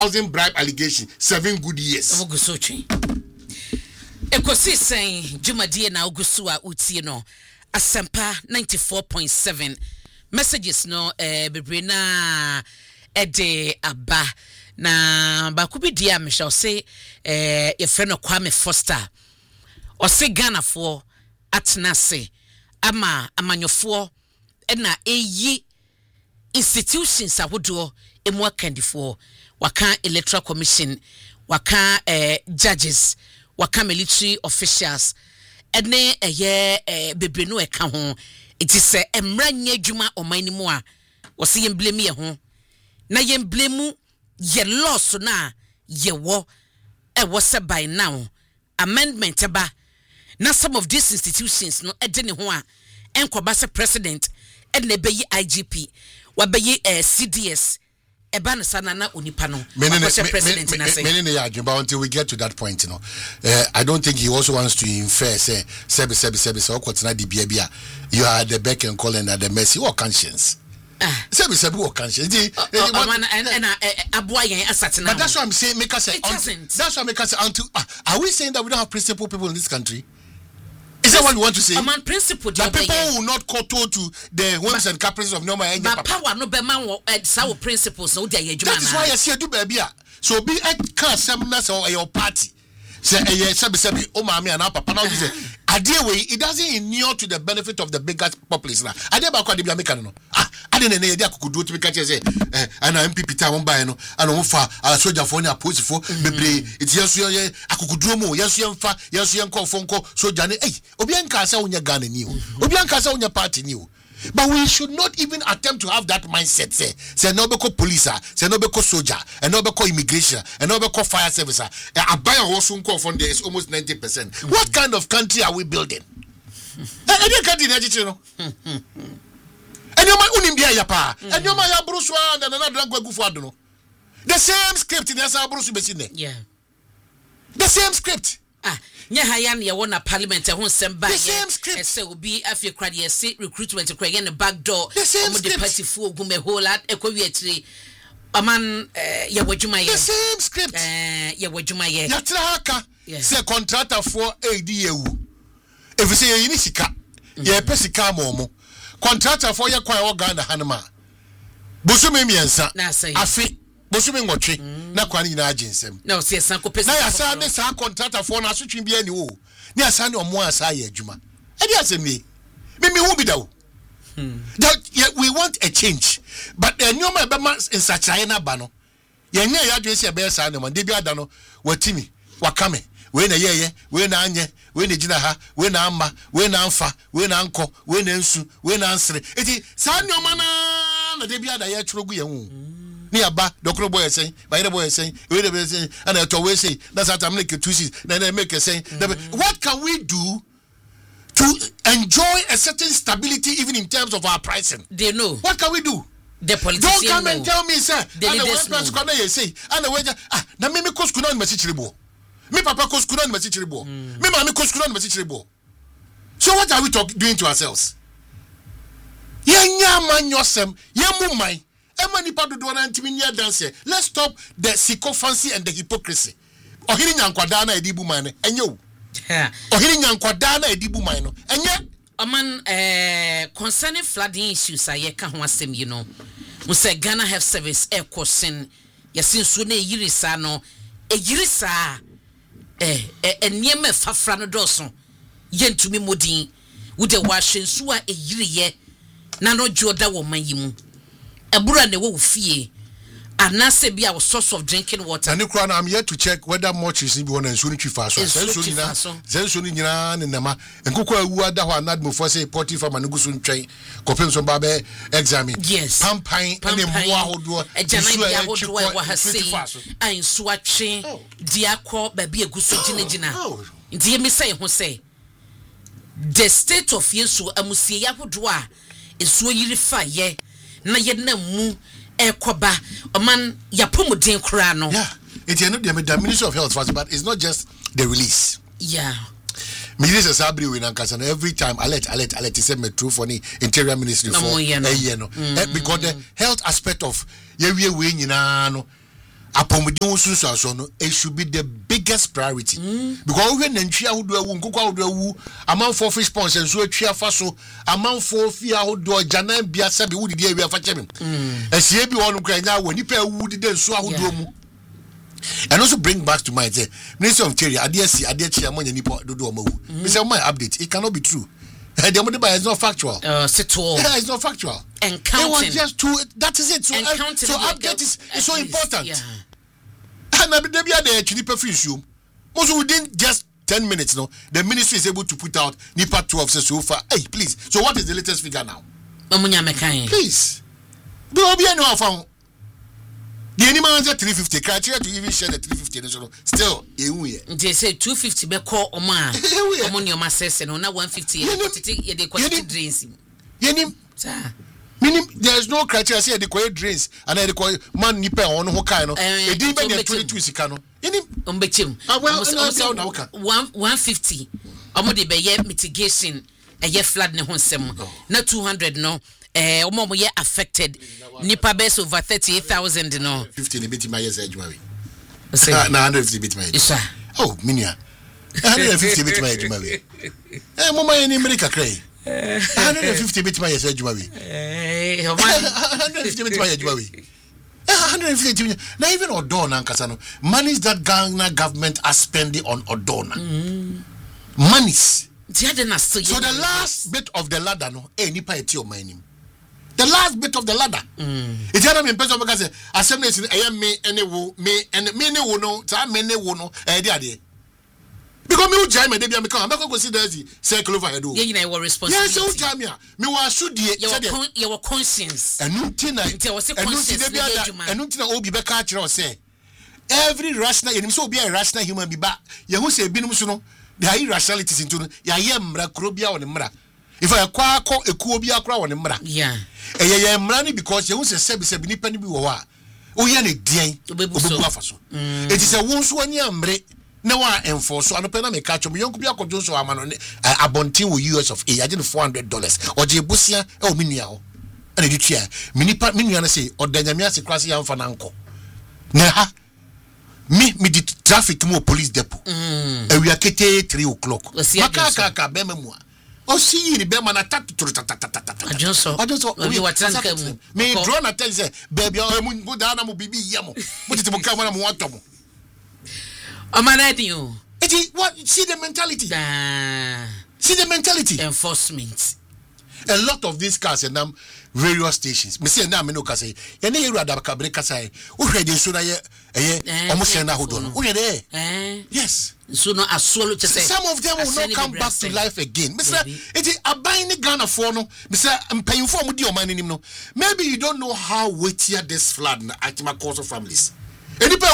housing bribe allegation 7 good years. Ogusochi. Ekosi saying Jumadie na Ogusua utie no Asempa 94.7 messages no bebrena ede aba na bakubi dia me shall say your friend Kwame Foster or say Ghana for atnase ama amanyofo na eyi institutions awodo emu akandifo waka electoral commission waka judges waka military officials ene bebre no eka ho it is emranye adwuma omani mu a wo se yembleme ye ho na yemblemu ye loss na ye wo se by now amendment ba na some of these institutions no ede ne ho a enkoba se president ene beyi IGP wabeyi CDS Eban Sanana Unipano. Until we get to that point, I don't think he also wants to infer, say, you are the beck and call and at the mercy or conscience. Sebi or conscience. But that's what I'm saying. Make us say, that's what make us say. Are we saying that we don't have principled people in this country? Is that what you want to say? Man, principle. That people will not kowtow to the whims and caprices of normal. But power no be man our principles. No, that is why I say do baby. So be a car seminars or your party. Say sebi oh mami and papa now say idea way it doesn't inure to the benefit of the biggest populace na idea ba kwa de bia make no ade ne idea kukudu to make say ana MPP ta won buy no ana won fa soldier for na police for bebre it yesu ye akukudu mo yesu yemfa yesu yenko fonko soldier ne obi anka say wonya Ghana ni o obi anka say wonya party ni o. But we should not even attempt to have that mindset. Say no beko police, say no beko soldier, and no beko immigration, and no beko fire service. A buy a horse from there is almost 90%. What kind of country are we building? Any country in Egypt, and you might unimbia yapa, and you might have Bruce and another Gufuado. The same script in Yasa Bruce Besine. Yeah. The same script. Nya hayan ya wona parliament e ho semba ye say obi afie krade ye say recruitment krade ye ne back door omo the party fu ogume whole at ekwawi atire aman ye wadwuma ye the same script ye wadwuma ye ya tra haka say contractor for ADU if say ye ni sika ye pesika momo contractor for ye kwan wo Ghana hanema bosome miensa afi bosumi ngotwe na kwani nyina agensem na o se san ko pesa na ya sa ne sa contractor for na asotwe bia ni o ni asa ne omo asa ya adwuma e dia asem ni me hu bi dawo that we want a change but nyoma be ma insachai na ba no ye nya ya adwen se be sa ne man de bi ada no watimi wakame we na yeye we na anye we na gina ha we na amma we na amfa we na anko we na nsu we na ansere eti sa nyoma na de bi ada ya churogu ye hu ni aba dokro boy say by the boy say we the say and I always say that's how I make it 2 seasons then I make a say what can we do to enjoy a certain stability even in terms of our pricing? They know. What can we do? The politicians don't come and tell me sir and the West corner you say and the way na me ko skuna on message rebo me papa ko skuna on message rebo me mama ko skuna on message rebo. So what are we doing to ourselves? Yenya man yosem yemu mai. Let's stop the sycophancy and the hypocrisy. Ohiri nyankwada na edibu man enyo. Ohiri nyankwada na edibu man no. Enye aman concerning flooding issues ayeka ho asem you know. We say Ghana Health Service air question yasin so na yirisa no eyirisa enieme fafra no doso yentumi modin wo de wa hwensu a eyiriye na no joda wo manyimu ebura ne wo fie anase bia source of drinking water. And I'm here to check whether much is be one and soon chifaso. Zenso ni nyina ne nama. Enkoko awu ada ho anad mo for say porty farm and gusu ntwen. Kopem so ba be examine. Yes. Pampan ene mo ahodo. Ejana bia ahodo e wa hase. An so atwe dia kọ ba bia gusu ginegina. Nti me say ho say the state of Yesu amusie yahodo a esuo yiri fa ye na ye na mu ekoba oman yapomuden kura no. Yeah, it's the Ministry of Health first, but it's not just the release. Yeah. Minister Sabri we nankasa every time alert is a metro for the Interior Ministry for because the health aspect of we nyina no apomudin sunsuaso no it should be the biggest priority because we nantwi ahodo awu nkoko ahodo awu amanfo fish ponds enso atwi afa so amanfo fi ahodo janan bia sabe wudidi awia fa kyem asie bi wonu kra nya wo nipa awu dide enso ahodo mu and also bring back to mind say Minister of Interior ade chia mo nya nipa dodo o mawu me say my update it cannot be true. The money is not factual. It's not factual. And counting. It was just two. That is it. So update is so important. Yeah. And maybe they actually perfume. Also within just 10 minutes, no, the ministry is able to put out NIPA 12 says so far. Hey, please. So what is the latest figure now? Please. Do you know how the animal is 350 criteria to even share the 350 still they say 250 be call Oman your masses and on 150 drains meaning there's no criteria say the quiet drains and the quiet man nipa on ho kai no e din be 22 sika no ombechim 150 omo de be ye mitigation ye flood ne ho nsem na 200 no omo ye affected nipa base over 38,000 no 50 bit my years adwuma we na 150 bit my oh minia 150 bit my adwuma we mo ma ni America cray 150 bit my years adwuma we 150 bit my adwuma we 150 now even Odona ankasa no monies that Ghana government are spending on Odona monies so the last bit of the ladder no nipa eti o mining. The last bit of the ladder. It's not me person because assembly is me no ta me ne wo no dia because me ujai me dey be come make go see the circle over head o you know your responsibility. Yes so ujai me me wa asudie your conscience enunti na obi be ka kire o say every rational enim so obi a rational human be ba ye hu say binum so no there irrationalities into no ya ye mra krobia on mra if I kwako ekuo bi akra won mra yeah ye mra ni because ye hu say sebi nipa ni bi wo ha o ye ne dien obebu afaso it is a won so ani amre na wa enforce anope na me ka chom yonku bi akojo so amano abontin wo US of A agye $400 oje busia e o minia ho ana di tua minipa minua na say odanyame ase kwase ya mfa na nko na ha me di traffic mo police depot we are kete 3 o'clock makaka be mamu o see ni be man attack ajonso we watanka mu me drone na tell say baby o mu go down na mu bibi yamo mo tete mo ka mo na mo wato mo Omanadio. It is what see the mentality. See the mentality. Enforcement. A lot of these cars and various stations. Me say na me no ka say. Ye na yeru adabaka breka say. Wo hwede so na ye almost na hodo no. Wo hwede. Yes. So no asolo che say. Some of them will not come back to life again. Me say it is abine Ghana for no. Me say mpayinfo mu di o man nim no. Maybe you don't know how weightier this flood na atima cause of families. Because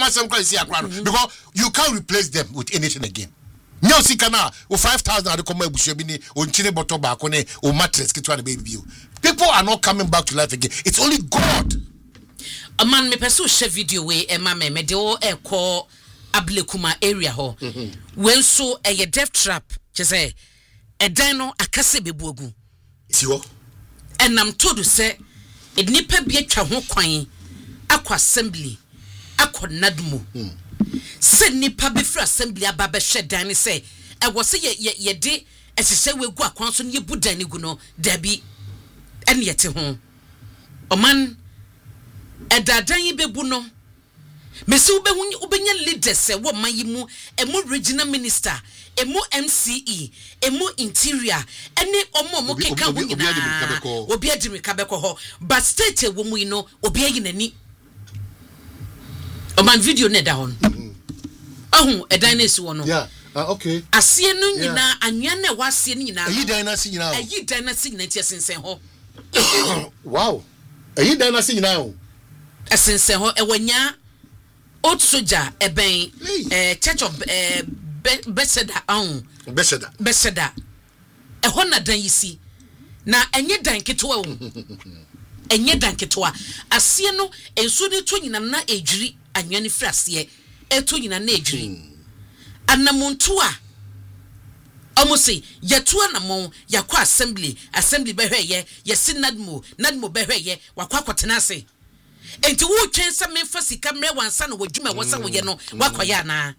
you can't replace them with anything again. No sikana o 5,000 ade come ebusu bi ni o nchire bottle ba ko ne o mattress kitwa na baby you. People are not coming back to life again. It's only God. A man me person share video we e ma me de o e call Ablekuma area ho. When so a death trap je say e dan no akase bebuogu. Ti ho. And I'm told to say e nipa bi atwa ho kwan akwa assembly akonadmu se nipa be fra assembly ababa hwe dan se e wo se ye de e hye we gu akwan so ne bu dan ne gu no dabi ene yete ho oman edadan yi bebu no mesi ubenya leaders e wo man yi mu emu regional minister emu MCE emu interior ene omo keka wo nyina obi adirika beko ho but state wo mu yi no obi ayi nani o man video ne da hon ahun edan na esi wo no yeah okay asie no nyina anwa na wa asie no nyina ayi dan na si nyina ti sensen ho wow ayi dan na si nyina ho sensen ho e wanya old soldier eben church of Beseda Beseda e ho na dan yisi na enye dan ketwa wo enye dan ketwa asie no enso de to nyina na ejuri anwani frase eto nyina na ejuri anamonto a omosi yeto anamon yakwa assembly behweye ye sinadmo be hweye wakwa kwotena ase enti wo twen se me fa sika mre wansa no wadwuma wo sa wo ye no wakoya na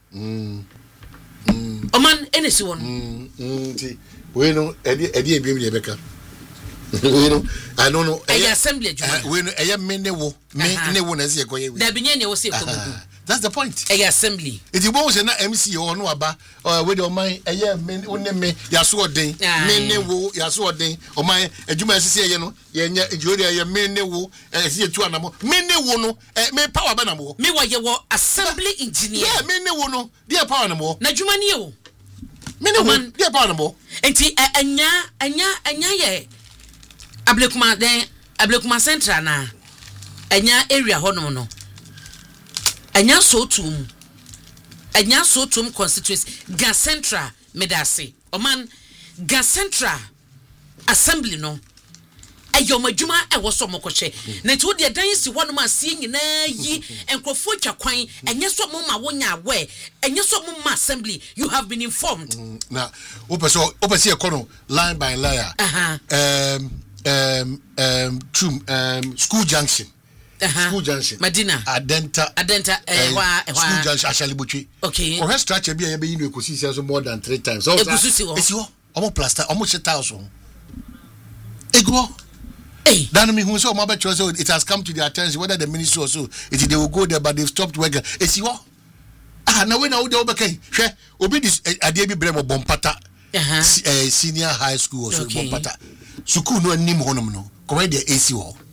oman enesi won nti we no edi ebiem ye beka we no I don't know assembly adwuma we no me ne wo na se yekoye we da binye ne wo se yekoye. That's the point. Assembly. It won't say na MC or no aba with your mind men me yaso odin men ne wo yaso odin o man adwuma sese ye no ye nya ejori ye men ne wo se tu anamo men ne wo no me power ba na mo me wa ye wo assembly engineer. Yeah, men ne wo no dey power na mo na adwuma ne yo men ne wo dey power na mo enti anya ye ablekuma central na anya area hono no anya sotum constituency Gas Central medase oman Gas Central assembly no ayo madwuma e wo so mokohye na ti wo de dan si wono ma sie nyina yi enkrofo twakwan enye so mo ma wonya awe enye so mo ma assembly you have been informed na opese ekono line by line school junction School junction. Medina. Adenta. School junction. Ashalibuchi. Okay. For her structure, be able to see more than 3 times. So it's your almost plaster, almost 1,000. Ego. Hey. That means who so much so it has come to their attention whether the ministry or so they will go there, but they've stopped working. It's your now when I would okay. Share obi this Adebi Bremo Bompata. Senior high school or so Bompata. Suku no nim honum no. Correct the AC wall.